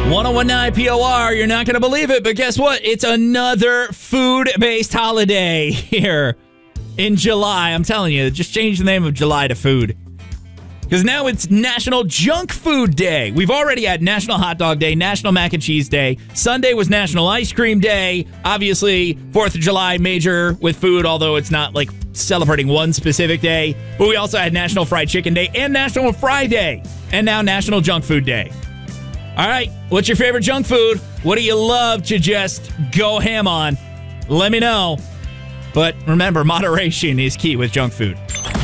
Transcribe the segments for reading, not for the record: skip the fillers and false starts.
1019 POR, you're not going to believe it, but guess what? It's another food-based holiday here in July. I'm telling you, just change the name of July to food. Because now it's National Junk Food Day. We've already had National Hot Dog Day, National Mac and Cheese Day. Sunday was National Ice Cream Day. Obviously, 4th of July major with food, although it's not like celebrating one specific day. But we also had National Fried Chicken Day and National Fry Day. And now National Junk Food Day. All right, what's your favorite junk food? What do you love to just go ham on? Let me know. But remember, moderation is key with junk food.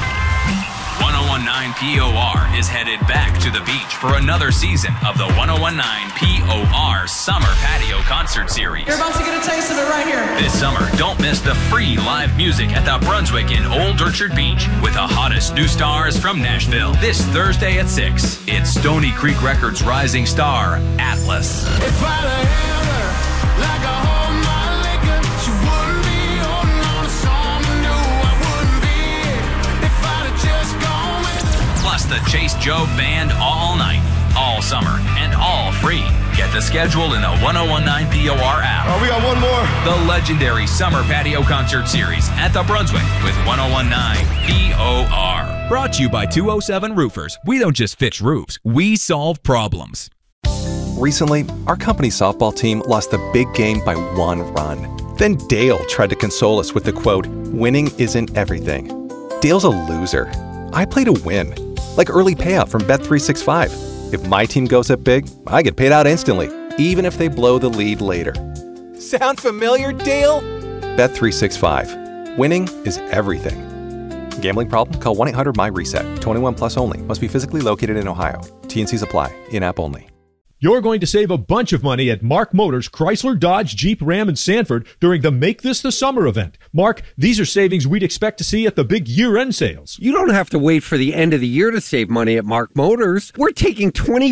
1019 POR is headed back to the beach for another season of the 1019 POR Summer Patio Concert Series. You're about to get a taste of it right here. This summer, don't miss the free live music at the Brunswick in Old Orchard Beach with the hottest new stars from Nashville. This Thursday at 6, it's Stony Creek Records' rising star, Atlas. If I'd have held her like I hold my liquor, she wouldn't be holding on to someone new. I wouldn't be if I'd have just gone with her. Plus the Chase Joe Band all night, all summer, and all free. Get the schedule in the 1019 POR app. We got one more. The legendary Summer Patio Concert Series at the Brunswick with 1019 POR. Brought to you by 207 Roofers. We don't just fix roofs, we solve problems. Recently, our company's softball team lost the big game by 1 run. Then Dale tried to console us with the quote, "Winning isn't everything." Dale's a loser. I play to win, like early payout from Bet365. If my team goes up big, I get paid out instantly, even if they blow the lead later. Sound familiar, Dale? Bet365. Winning is everything. Gambling problem? Call 1-800-MY-RESET. 21 plus only. Must be physically located in Ohio. T&Cs apply. In-app only. You're going to save a bunch of money at Mark Motors, Chrysler, Dodge, Jeep, Ram, and Sanford during the Make This the Summer event. Mark, these are savings we'd expect to see at the big year-end sales. You don't have to wait for the end of the year to save money at Mark Motors. We're taking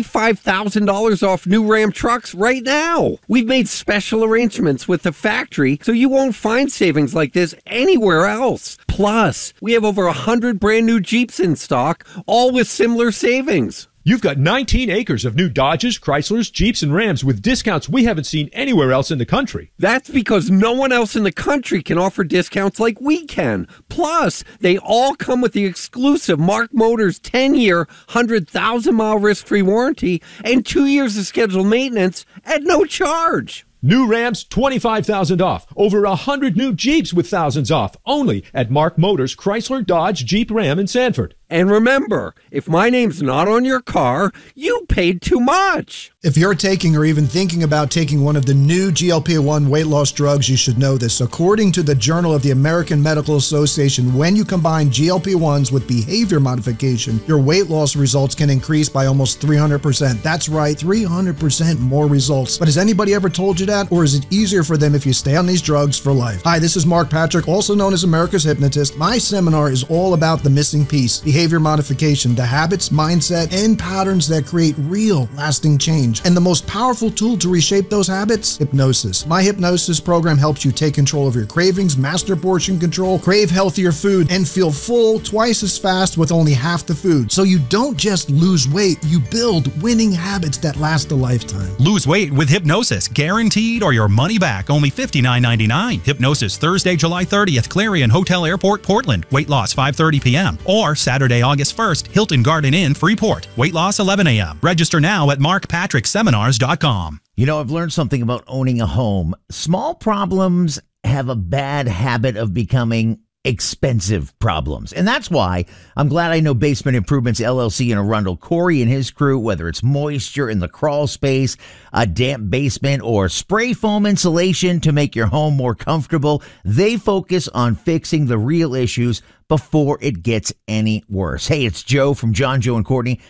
$25,000 off new Ram trucks right now. We've made special arrangements with the factory so you won't find savings like this anywhere else. Plus, we have over 100 brand new Jeeps in stock, all with similar savings. You've got 19 acres of new Dodges, Chryslers, Jeeps, and Rams with discounts we haven't seen anywhere else in the country. That's because no one else in the country can offer discounts like we can. Plus, they all come with the exclusive Mark Motors 10-year, 100,000-mile risk-free warranty and 2 years of scheduled maintenance at no charge. New Rams, $25,000 off. Over 100 new Jeeps with thousands off. Only at Mark Motors, Chrysler, Dodge, Jeep, Ram, and Sanford. And remember, if my name's not on your car, you paid too much. If you're taking or even thinking about taking one of the new GLP-1 weight loss drugs, you should know this. According to the Journal of the American Medical Association, when you combine GLP-1s with behavior modification, your weight loss results can increase by almost 300%. That's right, 300% more results. But has anybody ever told you that? Or is it easier for them if you stay on these drugs for life? Hi, this is Mark Patrick, also known as America's Hypnotist. My seminar is all about the missing piece, behavior modification, the habits, mindset, and patterns that create real, lasting change. And the most powerful tool to reshape those habits? Hypnosis. My hypnosis program helps you take control of your cravings, master portion control, crave healthier food, and feel full twice as fast with only half the food. So you don't just lose weight, you build winning habits that last a lifetime. Lose weight with hypnosis, guaranteed or your money back. Only $59.99. Hypnosis Thursday, July 30th, Clarion Hotel Airport, Portland. Weight loss 5:30 p.m. Or Saturday, August 1st, Hilton Garden Inn, Freeport. Weight loss 11 a.m. Register now at markpatrickseminars.com. You know, I've learned something about owning a home. Small problems have a bad habit of becoming expensive problems. And that's why I'm glad I know Basement Improvements LLC in Arundel. Corey and his crew, whether it's moisture in the crawl space, a damp basement, or spray foam insulation to make your home more comfortable, they focus on fixing the real issues before it gets any worse. Hey, it's Joe from John, Joe, and Courtney.